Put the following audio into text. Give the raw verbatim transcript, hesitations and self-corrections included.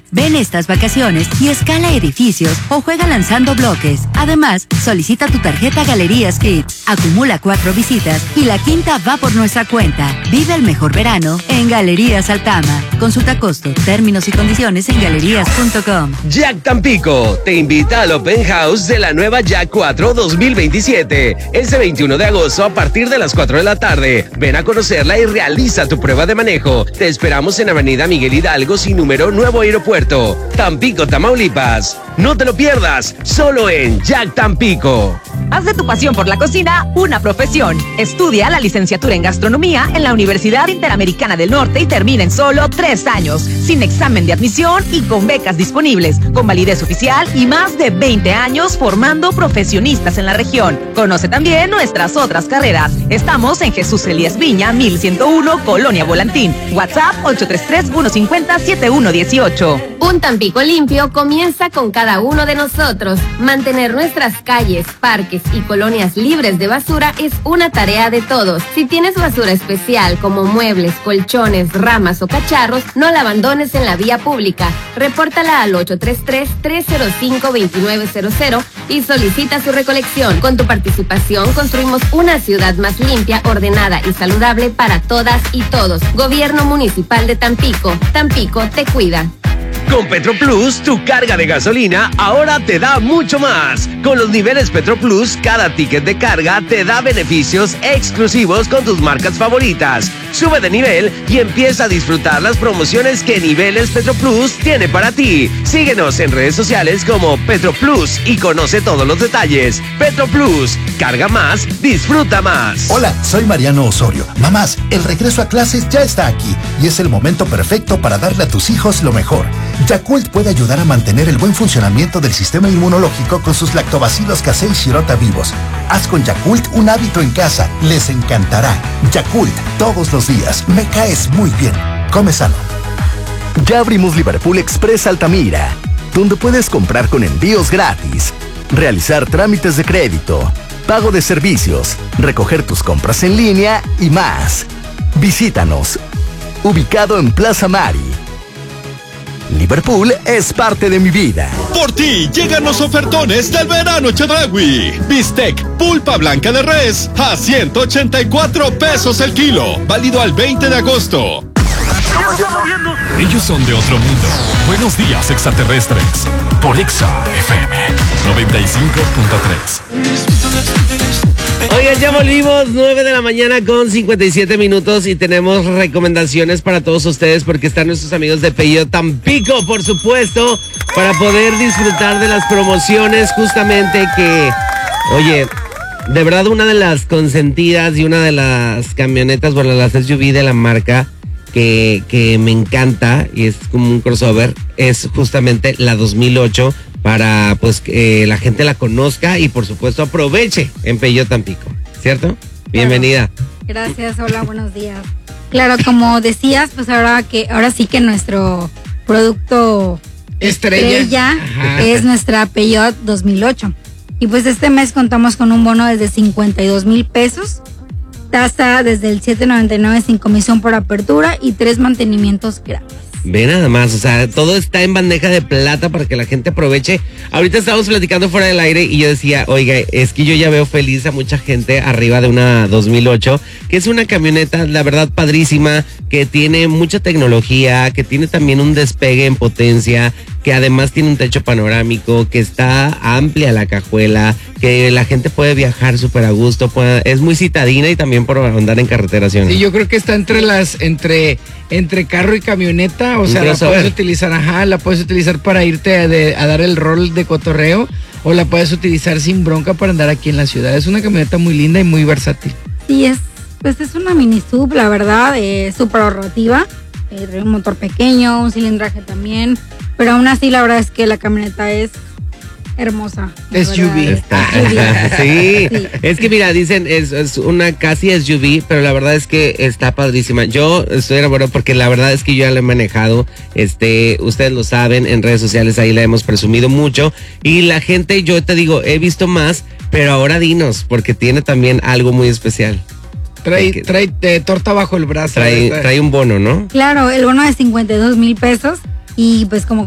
Ven estas vacaciones y escala edificios o juega lanzando bloques. Además, solicita tu tarjeta Galerías Kids. Acumula cuatro visitas y la quinta va por nuestra cuenta. Vive el mejor verano en Galerías Altama. Consulta costo, términos y condiciones en galerías punto com. Jack Tampico te invita al Open House de la nueva Jack cuatro dos mil veintisiete. Este veintiuno de agosto a partir de las cuatro de la tarde. Ven a conocerla y realiza tu prueba de manejo. Te esperamos en Avenida Miguel Hidalgo sin número, Nuevo Aeropuerto, Tampico, Tamaulipas. No te lo pierdas, solo en Jack Tampico. Haz de tu pasión por la cocina una profesión. Estudia la licenciatura en gastronomía en la Universidad Interamericana del Norte y termina en solo tres años, sin examen de admisión y con becas disponibles, con validez oficial y más de veinte años formando profesionistas en la región. Conoce también nuestras otras carreras. Estamos en Jesús Elías Viña, mil ciento uno, Colonia Volantín. WhatsApp ocho tres tres, uno cinco cero, siete uno uno ocho. Un Tampico limpio comienza con cada uno de nosotros. Mantener nuestras calles, parques y colonias libres de basura es una tarea de todos. Si tienes basura especial como muebles, colchones, ramas o cacharros, no la abandones en la vía pública. Repórtala al ocho tres tres, tres cero cinco, dos nueve cero cero y solicita su recolección. Con tu participación construimos una ciudad más limpia, ordenada y saludable para todas y todos. Gobierno Municipal de Tampico. Tampico te cuida. Con PetroPlus, tu carga de gasolina ahora te da mucho más. Con los niveles PetroPlus, cada ticket de carga te da beneficios exclusivos con tus marcas favoritas. Sube de nivel y empieza a disfrutar las promociones que Niveles PetroPlus tiene para ti. Síguenos en redes sociales como PetroPlus y conoce todos los detalles. PetroPlus, carga más, disfruta más. Hola, soy Mariano Osorio. Mamás, el regreso a clases ya está aquí y es el momento perfecto para darle a tus hijos lo mejor. Yakult puede ayudar a mantener el buen funcionamiento del sistema inmunológico con sus lactobacilos casei shirota vivos. Haz con Yakult un hábito en casa. Les encantará. Yakult, todos los días. Me caes muy bien. Come sano. Ya abrimos Liverpool Express Altamira, donde puedes comprar con envíos gratis, realizar trámites de crédito, pago de servicios, recoger tus compras en línea y más. Visítanos. Ubicado en Plaza Mari. Liverpool es parte de mi vida. Por ti llegan los ofertones del verano Chedraui. Bistec pulpa blanca de res a ciento ochenta y cuatro pesos el kilo. Válido al veinte de agosto. Ellos son de otro mundo. Buenos días, extraterrestres. Por Exa F M noventa y cinco punto tres. Oigan, ya volvimos, nueve de la mañana con cincuenta y siete minutos y tenemos recomendaciones para todos ustedes porque están nuestros amigos de Peugeot Tampico, por supuesto, para poder disfrutar de las promociones justamente que, oye, de verdad una de las consentidas y una de las camionetas, bueno, las S U V de la marca que, que me encanta y es como un crossover, es justamente la dos mil ocho. Para pues que la gente la conozca y por supuesto aproveche en Peugeot Tampico, ¿cierto? Bienvenida. Claro. Gracias, hola, buenos días. Claro, como decías, pues ahora que ahora sí que nuestro producto estrella, estrella es nuestra Peugeot dos mil ocho. Y pues este mes contamos con un bono desde cincuenta y dos mil pesos, tasa desde el siete noventa y nueve sin comisión por apertura y tres mantenimientos gratis. Ve nada más, o sea, todo está en bandeja de plata para que la gente aproveche. Ahorita estábamos platicando fuera del aire y yo decía, oiga, es que yo ya veo feliz a mucha gente arriba de una dos mil ocho, que es una camioneta, la verdad, padrísima, que tiene mucha tecnología, que tiene también un despegue en potencia, que además tiene un techo panorámico, que está amplia la cajuela, que la gente puede viajar súper a gusto, puede, es muy citadina y también por andar en carreteraciones. Sí, yo creo que está entre las, entre, entre carro y camioneta, o Un sea, la crossover. puedes utilizar, ajá, la puedes utilizar para irte a, de, a dar el rol de cotorreo, o la puedes utilizar sin bronca para andar aquí en la ciudad. Es una camioneta muy linda y muy versátil. Sí, es, pues es una mini sub, la verdad, eh, súper ahorrativa, eh, trae un motor pequeño, un cilindraje también, pero aún así la verdad es que la camioneta es hermosa. S U V. Está, sí. sí, es que mira, dicen es, es una casi S U V, pero la verdad es que está padrísima. Yo estoy enamorado porque la verdad es que yo ya la he manejado, este, ustedes lo saben, en redes sociales ahí la hemos presumido mucho y la gente, yo te digo, he visto más, pero ahora dinos, porque tiene también algo muy especial. Trae, trae eh, torta bajo el brazo. Trae, trae un bono, ¿no? Claro, el bono de cincuenta y dos mil pesos y pues como